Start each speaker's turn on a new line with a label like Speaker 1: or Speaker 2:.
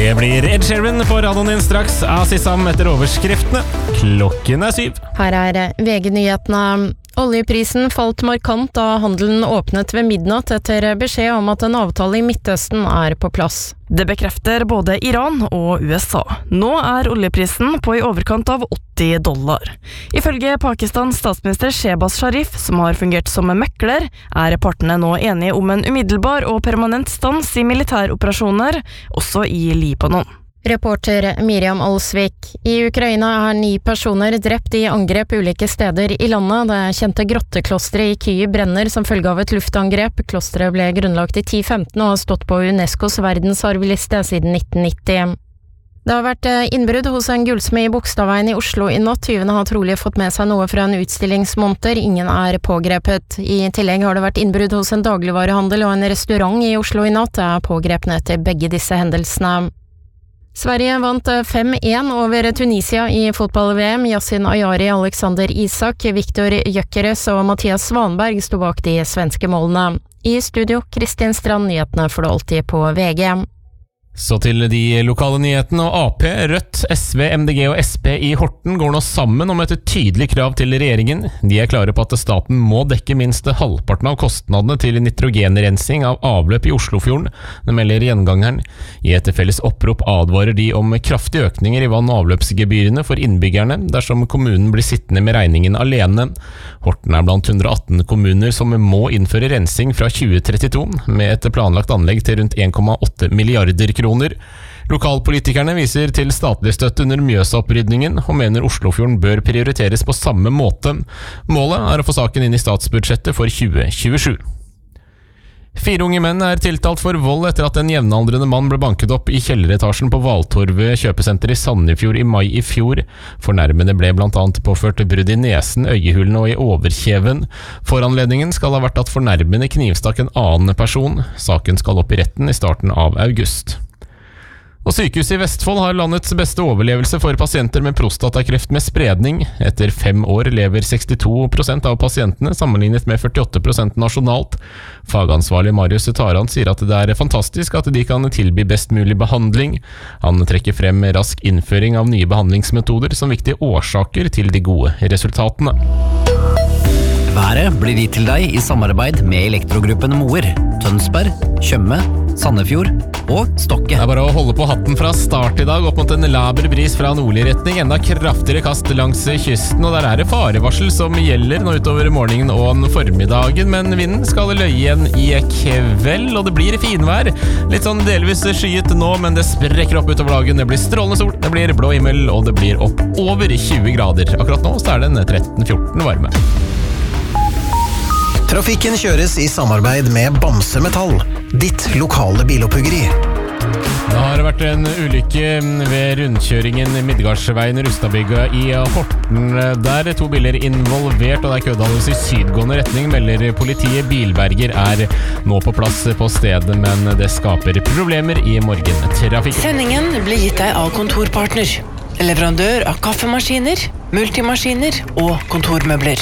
Speaker 1: Det blir Ed Sheeran på radioen din straks, Asisam etter overskriftene. Klokken 7.
Speaker 2: Her VG-nyhetene. Oljeprisen falt markant da handelen åpnet ved midnatt etter beskjed om at en avtale i Midtøsten på plass.
Speaker 3: Det bekrefter både Iran og USA. Nå oljeprisen på i overkant av $80. Ifølge Pakistans statsminister Shehbaz Sharif, som har fungert som mekler, partene nå enige om en umiddelbar og permanent stans i militæroperasjoner, også i Libanon.
Speaker 2: Reporter Miriam Alsvik. I Ukraina 9 personer drept i angrep ulike steder i landet. Det kjente grotteklosteret i Kyiv brenner som følge av et luftangrep. Klosteret ble grunnlagt i 1015 og har stått på UNESCOs verdensarvliste siden 1990. Det har vært innbrudd hos en gullsmed i Bogstadveien i Oslo i natt. Tyvene har trolig fått med seg noe fra en utstillingsmonter. Ingen pågrepet. I tillegg har det vært innbrudd hos en dagligvarehandel og en restaurant i Oslo i natt. Det pågrepne etter begge disse hendelsene. Sverige vant 5-1 over Tunisia i fotball-VM. Yasin Ayari, Alexander Isak, Viktor Gyökeres og Mathias Svanberg sto bak de svenske målene. I studio, Kristin Strand, nyhetene får du alltid på VG.
Speaker 1: Så til de lokale nyhetene, og AP, Rødt, SV, MDG og SP i Horten går nå sammen om et tydelig krav til regjeringen. De klare på at staten må dekke minst halvparten av kostnadene til nitrogenrensing av avløp i Oslofjorden, det melder Gjengangeren. I et felles opprop advarer de om kraftige økninger i vann- og avløpsgebyrene for innbyggerne dersom kommunen blir sittende med regningen alene. Horten blant 118 kommuner som må innføre rensing fra 2032, med et planlagt anlegg til rundt 1,8 milliarder kroner. Lokalpolitikerne viser til statlig støtte under Mjøsa-opprydningen og mener Oslofjorden bør prioriteres på samme måte. Målet å få saken inn i statsbudsjettet for 2027. 4 unge menn tiltalt for vold etter at en jevnaldrende mann ble banket opp i kjelleretasjen på Valtorvet kjøpesenter i Sandefjord i mai i fjor. Fornærmede ble blant annet påført brudd i nesen, øyehulene og i overkjeven. Foranledningen skal ha vært at fornærmede knivstakk en annen person. Saken skal opp i retten i starten av august. Og sykehuset i Vestfold har landets beste overlevelse for pasienter med prostatakreft med spredning. Etter 5 år lever 62% av pasientene, sammenlignet med 48% nasjonalt. Fagansvarlig Marius Taran sier at det fantastisk at de kan tilby best mulig behandling. Han trekker frem rask innføring av nye behandlingsmetoder som viktige årsaker til de gode resultatene.
Speaker 4: Været blir gitt til deg i samarbeid med Elektrogruppen Moer, Tønsberg, Tjøme, Sandefjord og Stokke.
Speaker 1: Det bare å holde på hatten fra start i dag, opp mot en laber bris fra nordlig retning, enda kraftigere kast langs kysten, og der det farevarsel som gjelder nå utover morgenen og formiddagen, men vinden skal løye igjen i kveld, og det blir finvær. Litt sånn delvis skyet nå, men det sprekker opp utover dagen. Det blir strålende sol, det blir blå himmel, og det blir opp over 20 grader. Akkurat nå så det en 13-14 varme.
Speaker 5: Trafikken kjøres i samarbeid med Bamse Metall, ditt lokale biloppuggeri.
Speaker 1: Det har vært en ulykke ved rundkjøringen Midgardsveien Rustadbygga i Horten. Der 2 biler involvert, og det kødales i sydgående retning, melder politiet. Bilberger nå på plass på stedet, men det skaper problemer i morgentrafikken.
Speaker 6: Sendingen blir gitt deg av Kontorpartner, leverandør av kaffemaskiner, multimaskiner og kontormøbler.